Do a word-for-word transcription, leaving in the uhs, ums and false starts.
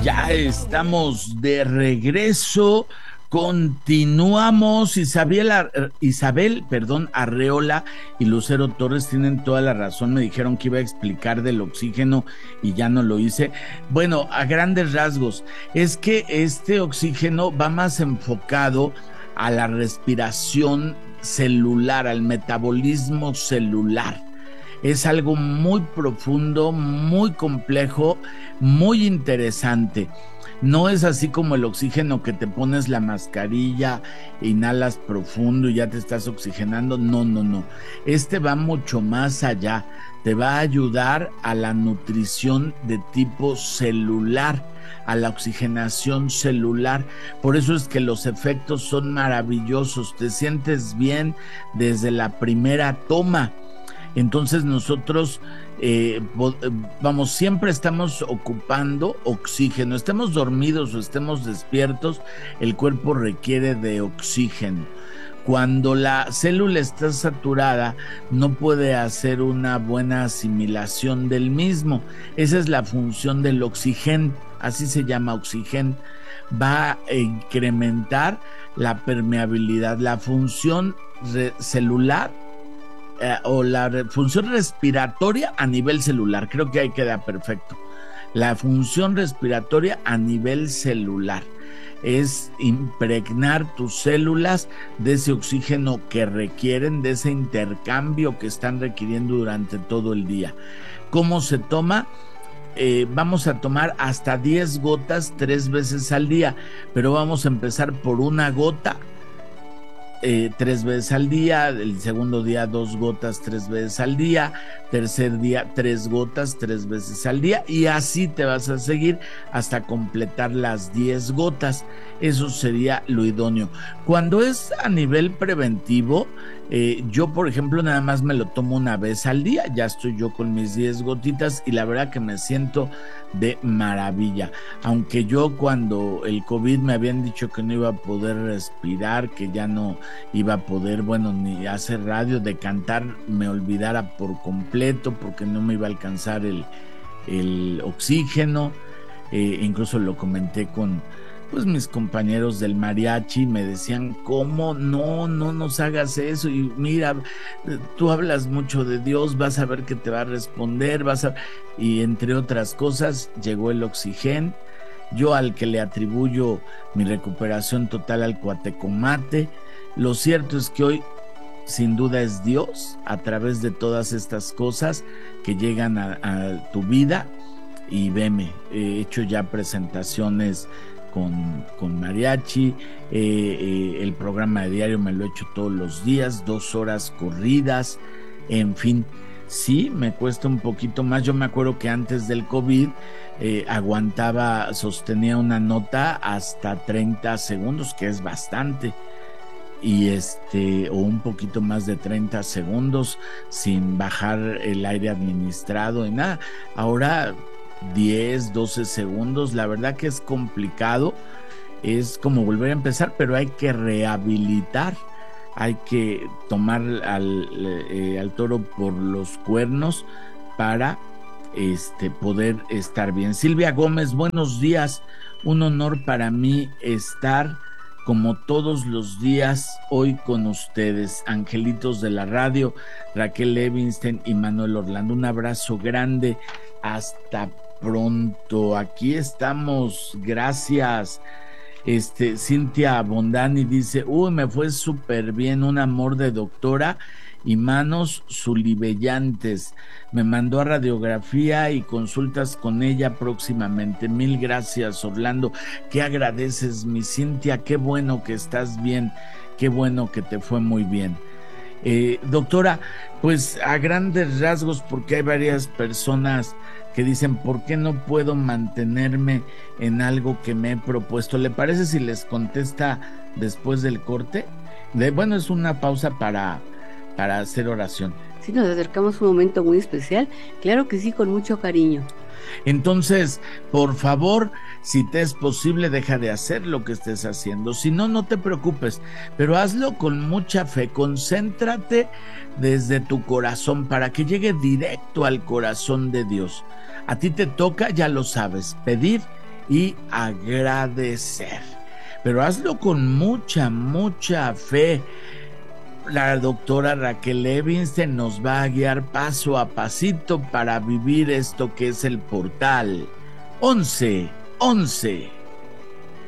Ya estamos de regreso, continuamos. Isabel, Isabel, perdón, Arreola y Lucero Torres tienen toda la razón. Me dijeron que iba a explicar del oxígeno y ya no lo hice. Bueno, a grandes rasgos, es que este oxígeno va más enfocado a la respiración celular, al metabolismo celular. Es algo muy profundo, muy complejo, muy interesante. No es así como el oxígeno que te pones la mascarilla, inhalas profundo y ya te estás oxigenando. No, no, no. Este va mucho más allá. Te va a ayudar a la nutrición de tipo celular, a la oxigenación celular. Por eso es que los efectos son maravillosos. Te sientes bien desde la primera toma. Entonces nosotros, eh, vamos, siempre estamos ocupando oxígeno, estemos dormidos o estemos despiertos, el cuerpo requiere de oxígeno. Cuando la célula está saturada, no puede hacer una buena asimilación del mismo. Esa es la función del oxígeno, así se llama oxígeno. Va a incrementar la permeabilidad, la función celular. Eh, o la re- función respiratoria a nivel celular, creo que ahí queda perfecto. La función respiratoria a nivel celular es impregnar tus células de ese oxígeno que requieren, de ese intercambio que están requiriendo durante todo el día. ¿Cómo se toma? Eh, vamos a tomar hasta diez gotas tres veces al día, pero vamos a empezar por una gota Eh, tres veces al día, el segundo día dos gotas tres veces al día, tercer día tres gotas tres veces al día, y así te vas a seguir hasta completar las diez gotas. Eso sería lo idóneo. Cuando es a nivel preventivo, eh, yo por ejemplo nada más me lo tomo una vez al día, ya estoy yo con mis diez gotitas y la verdad que me siento de maravilla. Aunque yo cuando el COVID me habían dicho que no iba a poder respirar, que ya no iba a poder, bueno, ni hacer radio, de cantar me olvidara por completo porque no me iba a alcanzar el, el oxígeno. Eh, incluso lo comenté con pues mis compañeros del mariachi, me decían, ¿cómo? No, no nos hagas eso, y mira, tú hablas mucho de Dios, vas a ver que te va a responder, vas a... y entre otras cosas llegó el oxígeno. Yo al que le atribuyo mi recuperación total al cuatecomate. Lo cierto es que hoy sin duda es Dios a través de todas estas cosas que llegan a, a tu vida. Y veme, he hecho ya presentaciones con, con mariachi, eh, eh, el programa de diario me lo he hecho todos los días, dos horas corridas, en fin. Sí, me cuesta un poquito más. Yo me acuerdo que antes del COVID eh, aguantaba, sostenía una nota hasta treinta segundos, que es bastante, y este, o un poquito más de treinta segundos sin bajar el aire administrado y nada. Ahora diez, doce segundos, la verdad que es complicado, es como volver a empezar, pero hay que rehabilitar, hay que tomar al, eh, al toro por los cuernos para este, poder estar bien. Silvia Gómez, buenos días, un honor para mí estar como todos los días hoy con ustedes, angelitos de la radio, Raquel Levinstein y Manuel Orlando, un abrazo grande, hasta pronto, aquí estamos, gracias. Este, Cintia Bondani dice, uy, me fue súper bien, un amor de doctora y manos sulibellantes, me mandó a radiografía y consultas con ella próximamente. Mil gracias, Orlando. ¿Qué agradeces, mi Cintia? Qué bueno que estás bien, qué bueno que te fue muy bien. Eh, doctora, pues a grandes rasgos, porque hay varias personas que dicen, ¿por qué no puedo mantenerme en algo que me he propuesto? ¿Le parece si les contesta después del corte? De, bueno, es una pausa para, para hacer oración. Sí, nos acercamos a un momento muy especial, claro que sí, con mucho cariño. Entonces, por favor, si te es posible, deja de hacer lo que estés haciendo. Si no, no te preocupes, pero hazlo con mucha fe. Concéntrate desde tu corazón para que llegue directo al corazón de Dios. A ti te toca, ya lo sabes, pedir y agradecer. Pero hazlo con mucha, mucha fe. La doctora Raquel Levinstein nos va a guiar paso a pasito para vivir esto que es el portal once once.